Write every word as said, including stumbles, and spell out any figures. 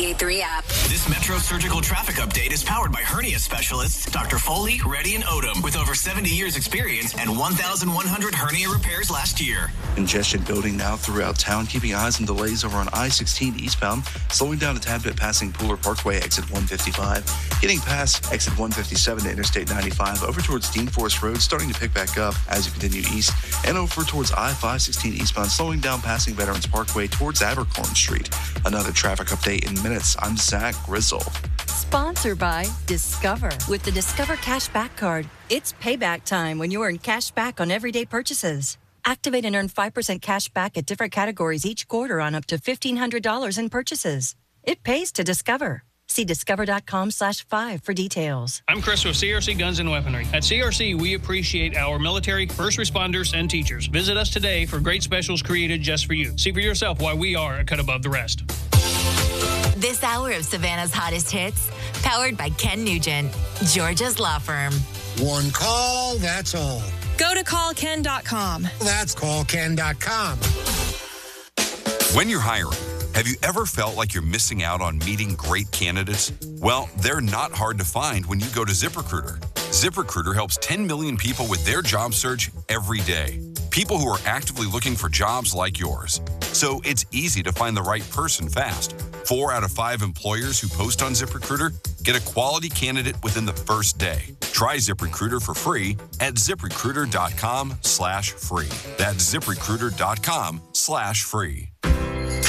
three app. This Metro Surgical Traffic Update is powered by hernia specialists Doctor Foley, Reddy, and Odom with over seventy years experience and one thousand one hundred hernia repairs last year. Congestion building now throughout town, keeping eyes on delays over on I sixteen eastbound, slowing down a tad bit passing Pooler Parkway, exit one fifty-five, getting past exit one fifty-seven to Interstate ninety-five, over towards Dean Forest Road, starting to pick back up as you continue east, and over towards I five sixteen eastbound, slowing down passing Veterans Parkway towards Abercorn Street. Another traffic update in minutes. I'm Zach Grizzle. Sponsored by Discover. With the Discover Cashback Card, it's payback time when you earn cash back on everyday purchases. Activate and earn five percent cash back at different categories each quarter on up to fifteen hundred dollars in purchases. It pays to Discover. See discover.com slash five for details. I'm Chris with C R C Guns and Weaponry. At C R C, we appreciate our military, first responders, and teachers. Visit us today for great specials created just for you. See for yourself why we are a cut above the rest. This hour of Savannah's hottest hits, powered by Ken Nugent, Georgia's law firm. One call, that's all. Go to call ken dot com. That's call ken dot com. When you're hiring, have you ever felt like you're missing out on meeting great candidates? Well, they're not hard to find when you go to ZipRecruiter. ZipRecruiter helps ten million people with their job search every day. People who are actively looking for jobs like yours. So it's easy to find the right person fast. Four out of five employers who post on ZipRecruiter get a quality candidate within the first day. Try ZipRecruiter for free at ZipRecruiter.com slash free. That's ZipRecruiter.com slash free.